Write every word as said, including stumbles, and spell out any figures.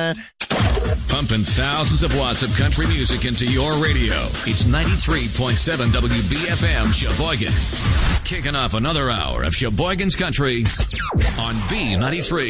that. Pumping thousands of watts of country music into your radio. It's ninety-three point seven W B F M Sheboygan. Kicking off another hour of Sheboygan's Country on B ninety-three.